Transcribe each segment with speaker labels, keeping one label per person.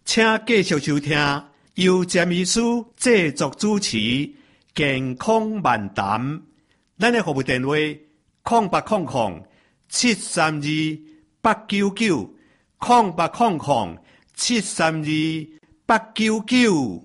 Speaker 1: 请继续收听由詹医师制作主持健康漫谈。咱的服务电话0800-732-899，0800-732-899。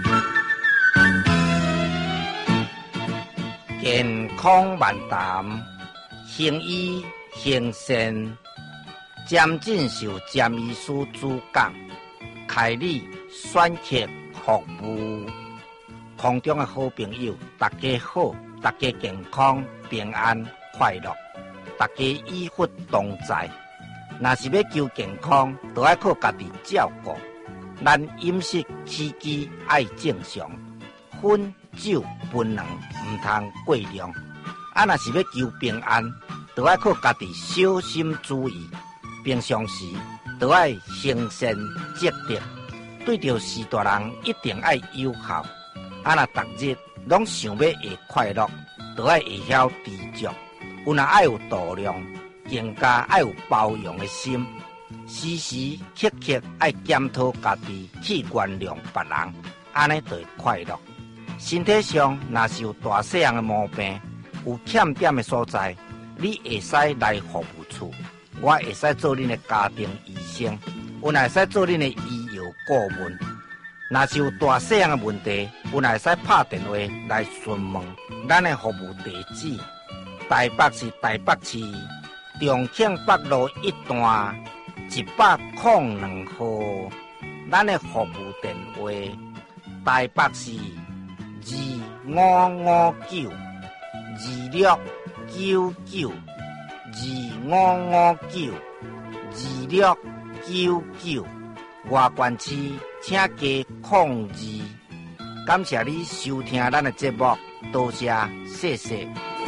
Speaker 2: 健康漫谈，行医行善，詹进修詹医师主讲，开立选课服务。空中的好朋友，大家好，大家健康平安快乐，大家医福同在。若是要求健康，就要靠家己照顾。咱饮食起居爱正常，烟酒槟榔唔通过量。若是要求平安，就要靠家己小心注意。平常时就要行善积德，对着事大人一定要友好。若逐日拢想要会快乐，就要会晓知足。有若爱有度量，更加爱有包容的心。时时刻刻爱检讨家己，去原谅别人，安尼就会快乐。身体上若是有大细样的毛病，有欠点的所在，你会使来服务处，我会使做恁的家庭医生，我会使做恁的医药顾问。若是有大细样的问题，有会使拍电话来询问咱的服务地址。台北市台北市重庆北路一段102号。咱的服务电话：台北市2559，2559，2559，外县市请加02。感谢你收听咱的节目，多谢，谢谢。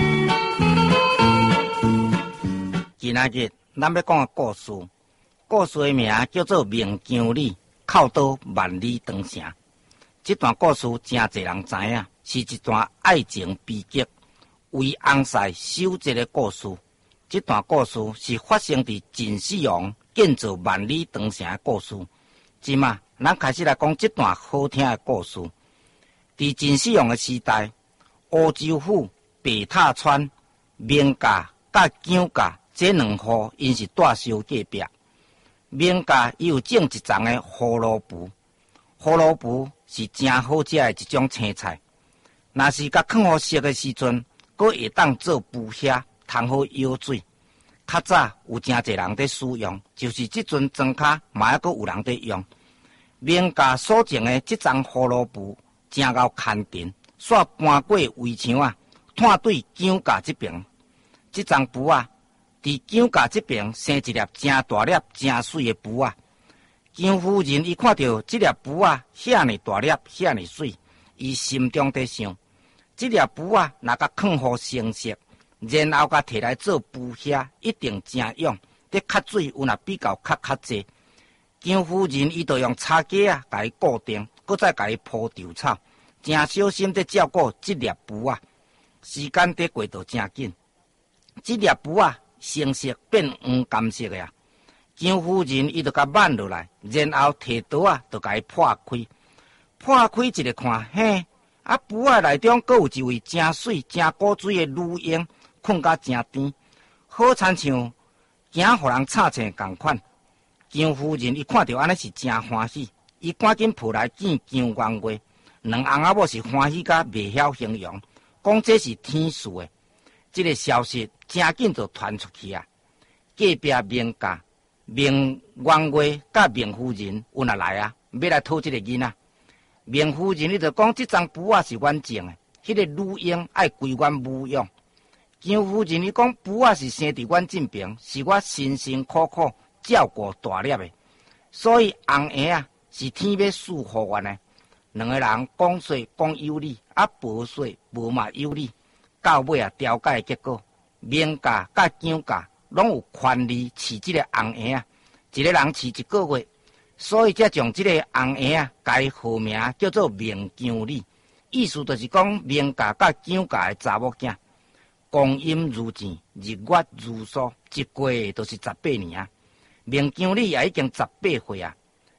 Speaker 2: 今仔日咱要讲的故事的名叫做《命江里靠倒万里长城》。这段故事真侪人知影，是一段爱情悲剧，为翁婿守节的故事。这段故事是发生在秦始皇建造万里长城的故事。今嘛，咱开始来讲这段好听的故事。在秦始皇的时代，乌州府、白塔川、名家甲蒋家这两户因是住相隔壁。名家伊有种一丛的胡萝卜，胡萝卜是真好食的一种青菜。若是甲放好熟的时阵，阁会当做补血，通好药水。较早有真侪人在使用，就是即阵庄卡嘛还阁有人在用。名家所种的即丛胡萝卜真够牵定，煞搬过围墙啊，探对蒋家这边。即丛卜啊，伫蒋家这边生一粒真大粒、真水的卜啊。蒋夫人伊看到这粒卜啊，遐尼大粒、遐尼水，伊心中在想：这粒卜啊，若甲放好生熟，然后甲摕来做卜虾，一定真用。得较水有若比较较济。蒋夫人伊就用叉架啊，甲伊固定，搁再甲伊铺稻草，真小心地照顾这粒卜啊。时间得过得真紧，这粒卜啊，生熟变黄甘色的啊。蒋夫人伊就甲慢落来，然后摕刀啊，就甲伊破开。破开一个看，嘿，啊卜啊内中阁有一位真水、真古水的女婴，困甲真甜，好亲像惊互人吵醒共款。蒋夫人伊看到安尼是真欢喜，伊赶紧抱来见蒋元月。两翁仔某是欢喜甲袂晓形容，讲这是天赐的。这个消息真紧就传出去啊！隔壁名家明元月甲明夫人有若来啊，要来讨这个囡仔。明夫人伊就讲，这张卜啊是阮种的，迄个女婴爱归阮母养。蒋夫人伊讲，卜啊是生伫阮这边，是我辛辛苦苦照顾大粒的，所以红鞋啊是天要赐予阮的。两个人讲说讲有理，啊无说无嘛有理，到尾啊调解的结果，明家甲蒋家拢有权利饲这个红鞋啊，一个人饲1个月，所以才将这个红鞋啊改号名叫做明江里，意思就是讲明家甲蒋家的查某囝，光阴如箭，日月如梭，一过就是18年啊。明江里也已经18岁啊。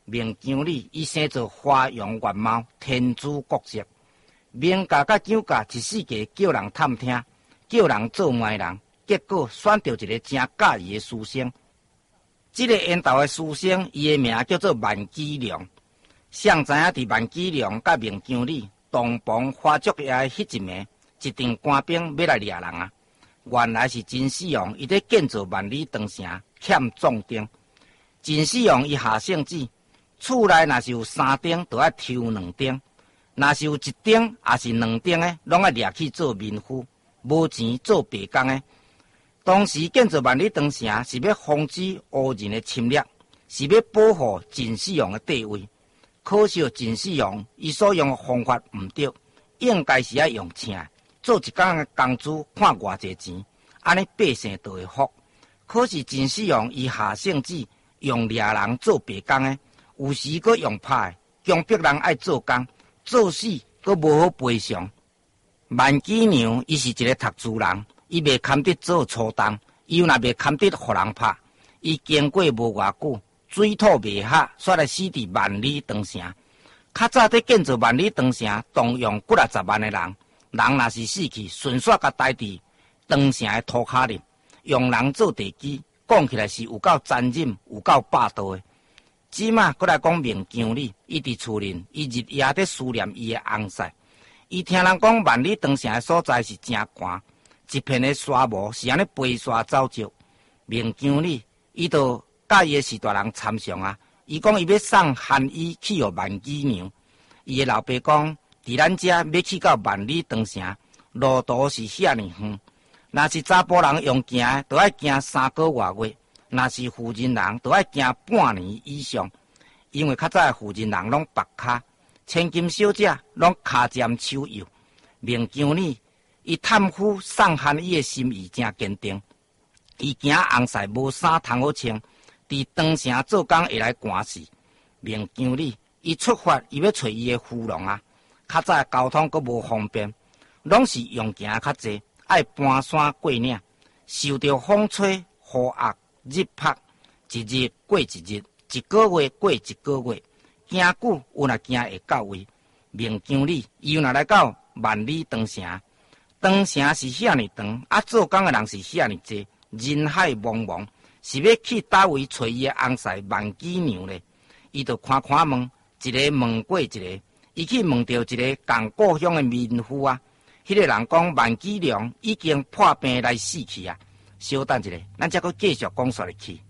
Speaker 2: 明姜里伊生做花容月貌，天姿国色。明甲甲姜甲一世纪叫人探听，叫人做媒人，结果选到一个真介意的书生。这个缘投的书生，伊的名叫做万基良。谁知影伫万基良甲明姜里同房花烛夜的迄一暝，一场官兵要来掠人啊！原来是秦始皇伊在建造万里长城欠壮丁。秦始皇伊下圣旨，厝内若是有3丁，就要抽2丁；若是有1丁，也是2丁的，拢要掠去做民夫，无钱做白工的。当时建造万里长城是要防止胡人的侵略，是要保护秦始皇的地位。可惜秦始皇伊所用的方法毋对，应该是要用请做一工的工资，看偌济钱，安尼百姓就会福。可是秦始皇伊下圣旨，用掠人做白工的，有时佫用拍的，强迫人爱做工，做死佫无好赔偿。万基娘伊是一个读书人。伊袂堪得做粗工，伊又若袂堪得互人拍。伊经过无偌久，水土未合，煞来死伫万里长城。较早伫建造万里长城，动用几啊十万的人，人若是死去，顺续甲待伫长城的涂骹里，用人做地基，讲起来是有够残忍，有够霸道的。即马佫来讲明姜里，伊伫厝内，伊日夜伫思念伊的翁婿。伊听人讲万里长城的所在是真寒。一片的沙漠是安尼飞沙走石，明姜里伊就甲伊的士大人参详啊。伊讲伊要送寒衣去予万基娘。伊的老爸讲，伫咱遮要去到万里长城，路途是遐尼远。若是查甫人用行的，就要行3个月；若是妇人人，就要行半年以上。因为较早的妇人人拢白骹，千金小姐拢骹尖手油。明姜里。伊探夫送寒衣的心意真坚定，伊惊翁婿无衫通好穿，伫长城做工会来寒死。明姜里，伊出发，伊要找伊的夫郎啊。较早交通阁无方便，拢是用行较济，爱搬山过岭，受着风吹雨压日晒，一日过一日，一个月过一个月，行久有若行会到位。明姜里，伊又若来到万里长城。长城是遐尼长，做工的人是遐尼济，人海茫茫，是要去叨位找伊的翁婿万基娘咧？伊就看问，一个问过一个，伊去问到一个共故乡的民夫啊。迄个人讲万基娘已经破病来死去啊。稍等一下，咱才阁继续讲下去。